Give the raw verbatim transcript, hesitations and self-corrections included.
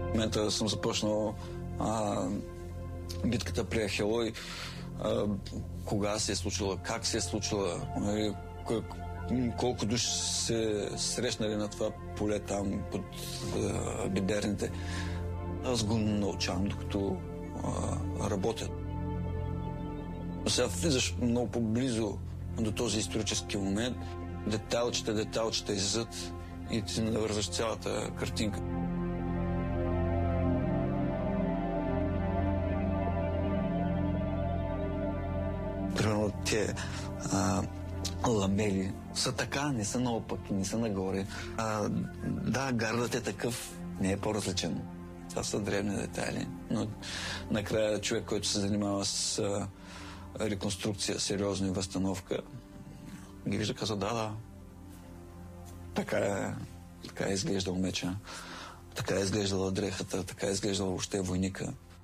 В момента съм започнал а, битката при Ахелой. А, кога се е случила, как се е случила, колко души се срещнали на това поле там под а, биберните. Аз го научавам, докато а, работя. Сега влизаш много по-близо до този исторически момент. Деталчета, деталчета излизат и ти навързваш цялата картинка. Примерно те а, ламели са така, не са наопаки, не са нагоре. А, да, гардът е такъв, не е по-различен. Това са древни детайли, но накрая човек, който се занимава с а, реконструкция, сериозна и възстановка, ги вижда, каза, да, да, така е, така е изглеждал меча, така е изглеждала дрехата, така е изглеждала въобще войника.